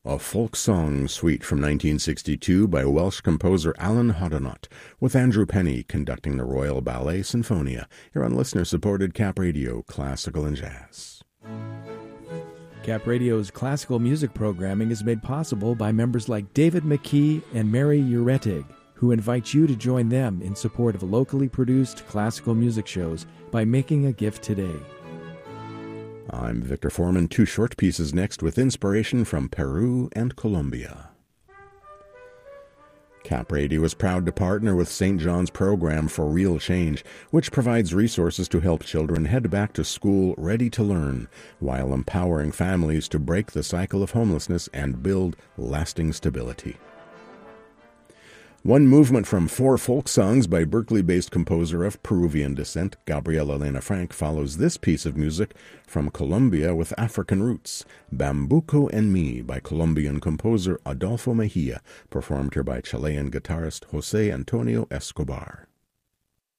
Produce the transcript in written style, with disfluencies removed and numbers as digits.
A folk song suite from 1962 by Welsh composer Alan Hodonott, with Andrew Penny conducting the Royal Ballet Sinfonia, here on listener-supported Cap Radio, Classical and Jazz. Cap Radio's classical music programming is made possible by members like David McKee and Mary Uretig, who invite you to join them in support of locally produced classical music shows by making a gift today. I'm Victor Foreman. 2 short pieces next with inspiration from Peru and Colombia. Cap Radio is proud to partner with St. John's Program for Real Change, which provides resources to help children head back to school ready to learn, while empowering families to break the cycle of homelessness and build lasting stability. One movement from 4 folk songs by Berkeley-based composer of Peruvian descent, Gabriela Elena Frank, follows this piece of music from Colombia with African roots, Bambuco en Mi by Colombian composer Adolfo Mejia, performed here by Chilean guitarist José Antonio Escobar.